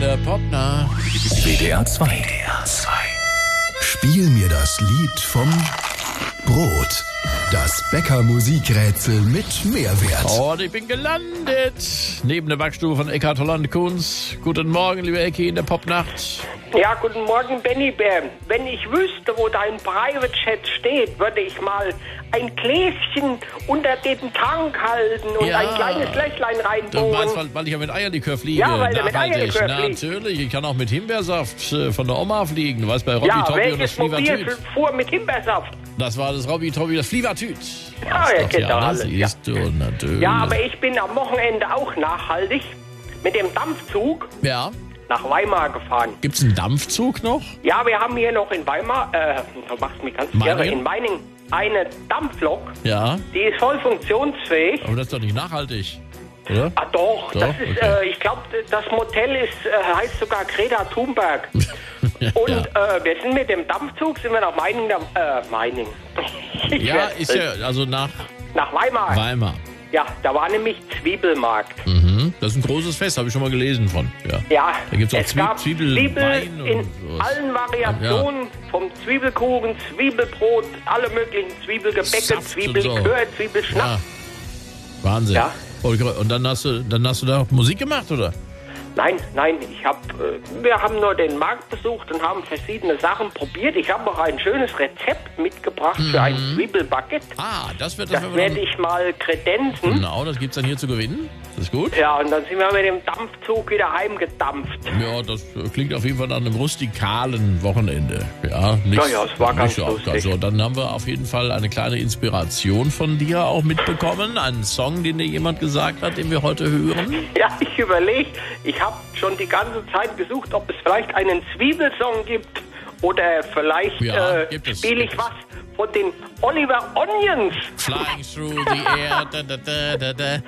der Popner. WDR 2. Spiel mir das Lied vom Brot. Das Bäcker-Musikrätsel mit Mehrwert. Und ich bin gelandet. Neben der Backstube von Eckhard Holland-Kunz. Guten Morgen, liebe Ecki, in der Popnacht. Ja, guten Morgen, Benny Bär. Wenn ich wüsste, wo dein Private Chat steht, würde ich mal ein Gläschen unter den Tank halten und ein kleines Löchlein Du reinbohren. meinst, weil ich ja mit Eierlikör fliege. Ja, weil du mit Nachhaltig. Eierlikör fliegst. Natürlich, ich kann auch mit Himbeersaft von der Oma fliegen. Du weißt, bei Robby Ja, Toppi und das welches Mobil Flievertüt. fuhr mit Himbeersaft? Das war das Robby Toppi, das Flievertüt. Ja, er kennt doch alles. Siehst du, natürlich. Ja, aber ich bin am Wochenende auch nachhaltig mit dem Dampfzug Ja. nach Weimar gefahren. Gibt's einen Dampfzug noch? Ja, wir haben hier noch in Weimar, du machst mich ganz irre, in Meiningen eine Dampflok, Ja. die ist voll funktionsfähig. Aber das ist doch nicht nachhaltig, oder? Ah doch, Doch? das ist, Okay. ich glaube, das Motel ist, heißt sogar Greta Thunberg. Und wir sind mit dem Dampfzug, sind wir nach Meiningen, Ja, ist ja, also nach nach Weimar. Weimar. Ja, da war nämlich Zwiebelmarkt. Mhm. Das ist ein großes Fest, habe ich schon mal gelesen von. Ja. Ja, Da gibt's auch es gab Zwiebelwein Zwiebel und in sowas. allen Variationen, vom Zwiebelkuchen, Zwiebelbrot, alle möglichen Zwiebelgebäcke, Saft und Zwiebellikör, so. Zwiebelschnaps. Ja. Wahnsinn. Ja. Und dann hast du da Musik gemacht, oder? Nein, wir haben nur den Markt besucht und haben verschiedene Sachen probiert. Ich habe auch ein schönes Rezept mitgebracht für ein Zwiebelbaguette. Ah, das Das werde ich mal kredenzen. Genau, das gibt's dann hier zu gewinnen. Das ist gut. Ja, und dann sind wir mit dem Dampfzug wieder heimgedampft. Ja, das klingt auf jeden Fall nach einem rustikalen Wochenende. Ja, nicht, Ja, es war ganz nicht so lustig. Also, dann haben wir auf jeden Fall eine kleine Inspiration von dir auch mitbekommen. Einen Song, den dir jemand gesagt hat, den wir heute hören. Ja, ich überlege, ich habe schon die ganze Zeit gesucht, ob es vielleicht einen Zwiebelsong gibt oder vielleicht Ja, gibt es. spiele ich was von den Oliver Onions. Flying through the air. Da, da, da, da, da.